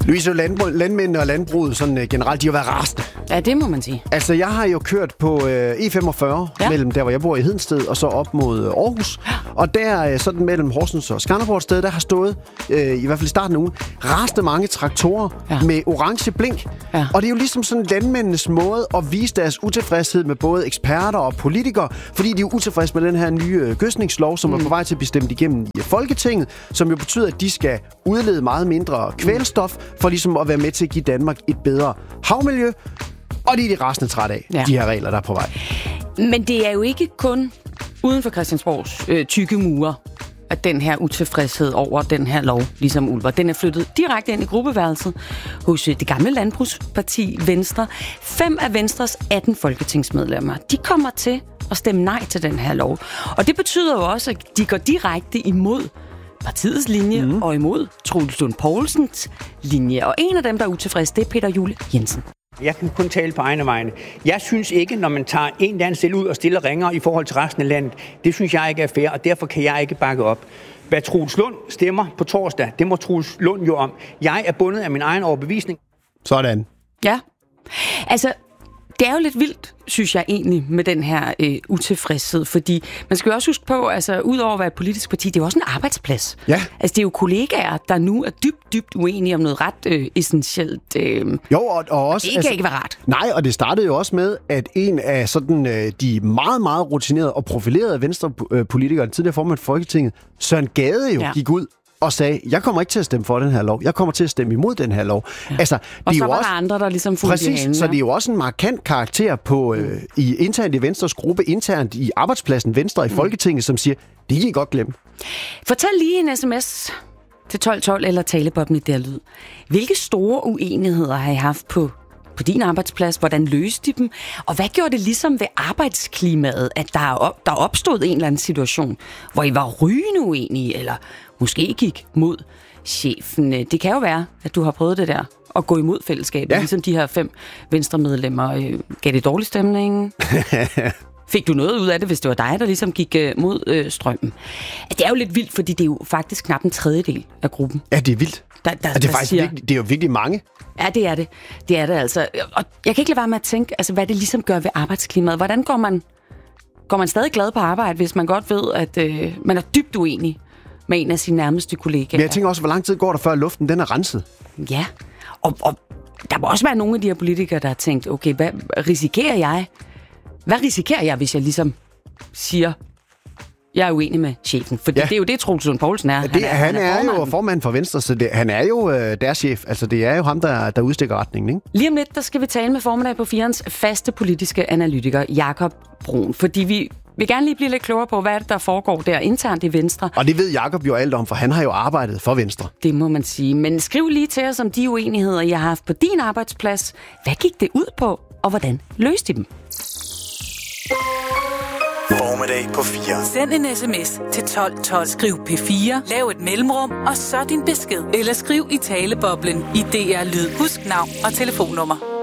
Louise, landmændene og landbruget sådan, generelt, de har været rasende. Ja, det må man sige. Altså, jeg har jo kørt på E45 mellem der, hvor jeg bor i Hedensted, og så op mod Aarhus. Og der, sådan mellem Horsens og Skanderborg sted, der har stået, i hvert fald i starten af ugen, rasende mange traktorer med orange blink. Ja. Og det er jo ligesom sådan landmændenes måde at vise deres utilfredshed med både eksperter og politikere, fordi de er jo utilfredse med den her nye gødskningslov, som er på vej til at blive stemt igennem i Folketinget, som jo betyder, at de skal udlede meget mindre kvælstof, for ligesom at være med til at give Danmark et bedre havmiljø. Og det er de rasende træt af, de her regler, der er på vej. Men det er jo ikke kun uden for Christiansborgs tykke mure, at den her utilfredshed over den her lov, ligesom Ulver, den er flyttet direkte ind i gruppeværelset hos det gamle landbrugsparti Venstre. 5 af Venstres 18 folketingsmedlemmer, de kommer til at stemme nej til den her lov. Og det betyder jo også, at de går direkte imod partiets linje og imod Troels Lund Poulsens linje. Og en af dem, der er utilfreds, det er Peter Juel Jensen. Jeg kan kun tale på egne vegne. Jeg synes ikke, når man tager en eller anden stille ud og stiller ringer i forhold til resten af landet, det synes jeg ikke er fair, og derfor kan jeg ikke bakke op. Hvad Troels Lund stemmer på torsdag, det må Troels Lund jo om. Jeg er bundet af min egen overbevisning. Sådan. Ja. Altså, det er jo lidt vildt, synes jeg egentlig, med den her utilfredshed, fordi man skal jo også huske på, altså udover at være et politisk parti, det er jo også en arbejdsplads. Ja. Altså det er jo kollegaer, der nu er dybt uenige om noget ret essentielt. Jo, og også... Det kan ikke være rart. Nej, og det startede jo også med, at en af sådan de meget, meget rutinerede og profilerede venstrepolitikere, den tidligere formand for Folketinget, Søren Gade gik ud og sagde, jeg kommer ikke til at stemme for den her lov. Jeg kommer til at stemme imod den her lov. Ja. Altså, og så var der andre, der ligesom fulgte præcis, hende, så det er jo også en markant karakter på internt i Venstres gruppe, internt i arbejdspladsen Venstre i Folketinget, som siger, det kan I godt glemme. Fortæl lige en sms til 1212 eller talebobben i der lyd. Hvilke store uenigheder har I haft på din arbejdsplads? Hvordan løste de dem? Og hvad gjorde det ligesom ved arbejdsklimaet, at der opstod en eller anden situation, hvor I var rygende uenige, eller måske gik mod chefen? Det kan jo være, at du har prøvet det der, at gå imod fællesskabet, ligesom de her 5 venstremedlemmer. Gav det dårlig stemning? Fik du noget ud af det, hvis det var dig, der ligesom gik mod strømmen? Det er jo lidt vildt, fordi det er jo faktisk knap en tredjedel af gruppen. Ja, det er vildt. Det er faktisk det er jo virkelig mange. Ja, det er det. Det er det altså. Og jeg kan ikke lade være med at tænke, altså, hvad det ligesom gør ved arbejdsklimaet. Hvordan går man stadig glad på arbejde, hvis man godt ved, at man er dybt uenig med en af sine nærmeste kollegaer? Men jeg tænker også, hvor lang tid går der, før luften den er renset? Ja, og der må også være nogle af de her politikere, der har tænkt, okay, hvad risikerer jeg, hvis jeg ligesom siger, jeg er uenig med chefen? For det er jo det, Troels Lund Poulsen er. Han er jo formand for Venstre, så han er jo deres chef. Altså, det er jo ham, der udstikker retningen, ikke? Lige om lidt, der skal vi tale med formiddag på 4'erens faste politiske analytiker, Jakob Brun. Fordi vi vil gerne lige blive lidt klogere på, hvad er det, der foregår der internt i Venstre. Og det ved Jakob jo alt om, for han har jo arbejdet for Venstre. Det må man sige. Men skriv lige til os om de uenigheder, I har haft på din arbejdsplads. Hvad gik det ud på, og hvordan løste I dem? Formiddag på 4. Send en sms til 1212. Skriv P4, lav et mellemrum, og så din besked. Eller skriv i taleboblen i DR Lyd. Husk navn og telefonnummer.